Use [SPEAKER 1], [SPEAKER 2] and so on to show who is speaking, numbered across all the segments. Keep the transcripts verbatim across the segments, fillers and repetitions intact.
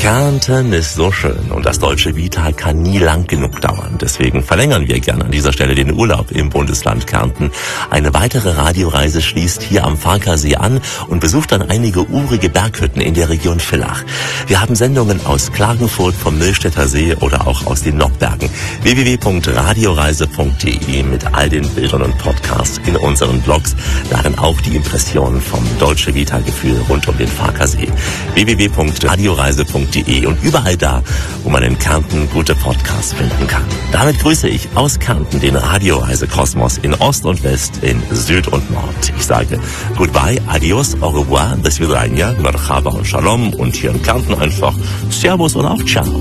[SPEAKER 1] Kärnten ist so schön und das deutsche Vita kann nie lang genug dauern. Deswegen verlängern wir gerne an dieser Stelle den Urlaub im Bundesland Kärnten. Eine weitere Radioreise schließt hier am Farkasee an und besucht dann einige urige Berghütten in der Region Villach. Wir haben Sendungen aus Klagenfurt, vom Millstätter See oder auch aus den Nockbergen. w w w punkt radioreise punkt d e mit all den Bildern und Podcasts in unseren Blogs. Darin auch die Impressionen vom Deutsche Vita-Gefühl rund um den Farkasee. w w w punkt radioreise punkt d e und überall da, wo man in Kärnten gute Podcasts finden kann. Damit grüße ich aus Kärnten den Radioreisekosmos in Ost und West, in Süd und Nord. Ich sage Goodbye, Adios, Au revoir, Bis Vidania, Marhaba und Shalom und hier in Kärnten einfach Servus und auch Ciao.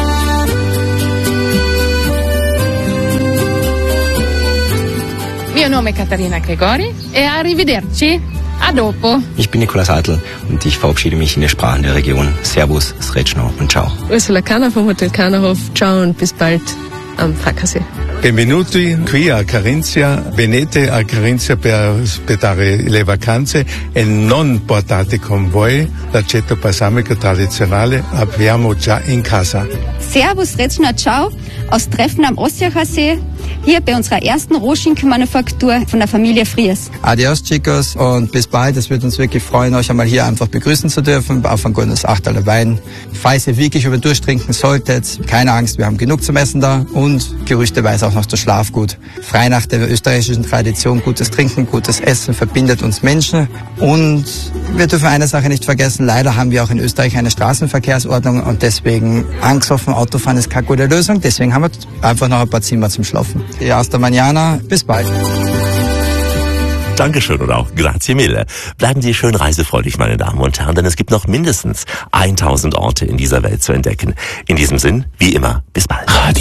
[SPEAKER 2] Mio nome è Caterina Gregori e arrivederci. A dopo.
[SPEAKER 3] Ich bin Nikolaus Adl und ich verabschiede mich in den Sprachen der Region. Servus, Srećno und Ciao.
[SPEAKER 4] Ursula Kahner vom Hotel Kahnerhof. Ciao und bis bald am Farkasee.
[SPEAKER 5] Benvenuti qui a Carinzia. Venite a Carinzia per aspettare le vacanze e non portate con voi l'aceto balsamico tradizionale. Abbiamo già in casa.
[SPEAKER 6] Servus, Srećno, Ciao aus Treffen am Ossiacher See. Hier bei unserer ersten Rohschinkenmanufaktur von der Familie Fries.
[SPEAKER 7] Adios, chicos, und bis bald. Es wird uns wirklich freuen, euch einmal hier einfach begrüßen zu dürfen, auf ein gutes Achterler Wein. Falls ihr wirklich über durchtrinken solltet, keine Angst, wir haben genug zum Essen da und gerüchteweise auch noch das Schlafgut. Frei nach der österreichischen Tradition, gutes Trinken, gutes Essen verbindet uns Menschen. Und wir dürfen eine Sache nicht vergessen, leider haben wir auch in Österreich eine Straßenverkehrsordnung und deswegen angsthoffen, Autofahren ist keine gute Lösung. Deswegen haben wir einfach noch ein paar Zimmer zum Schlafen. Ja, hasta mañana. Bis bald.
[SPEAKER 1] Dankeschön und auch grazie mille. Bleiben Sie schön reisefreudig, meine Damen und Herren, denn es gibt noch mindestens tausend Orte in dieser Welt zu entdecken. In diesem Sinn, wie immer, bis bald.